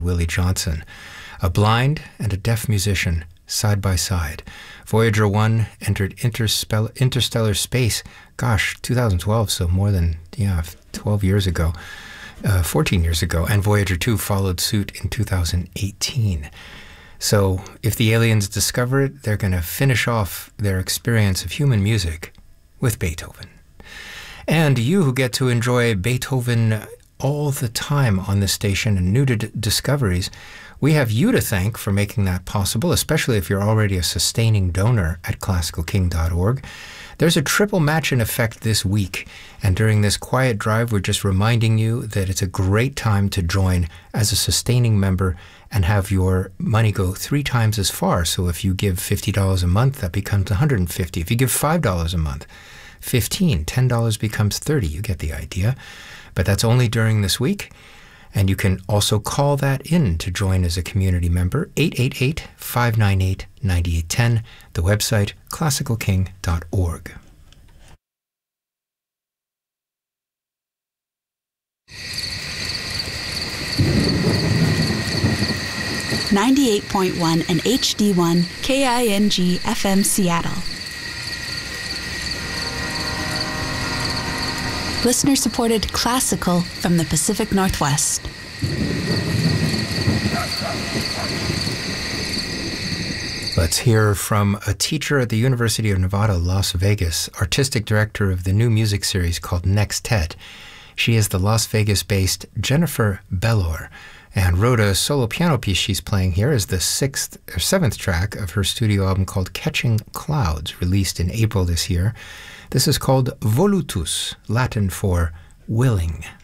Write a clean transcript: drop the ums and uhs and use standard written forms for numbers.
Willie Johnson, a blind and a deaf musician side by side. Voyager 1 entered interstellar space, 2012, so more than 12 years ago, 14 years ago, and Voyager 2 followed suit in 2018. So if the aliens discover it, they're going to finish off their experience of human music with Beethoven. And you who get to enjoy Beethoven all the time on this station and new discoveries, we have you to thank for making that possible, especially if you're already a sustaining donor at classicalking.org. There's a triple match in effect this week, and during this quiet drive, we're just reminding you that it's a great time to join as a sustaining member and have your money go 3 times as far. So if you give $50 a month, that becomes $150. If you give $5 a month, $15. $10 becomes $30. You get the idea. But that's only during this week. And you can also call that in to join as a community member, 888-598-9810, the website, classicalking.org. .1 and HD1 KING FM Seattle. Listener-supported classical from the Pacific Northwest. Let's hear from a teacher at the University of Nevada, Las Vegas, artistic director of the new music series called Nextet. She is the Las Vegas-based Jennifer Bellor, and wrote a solo piano piece she's playing here as the 7th track of her studio album called Catching Clouds, released in April this year. This is called Volutus, Latin for willing.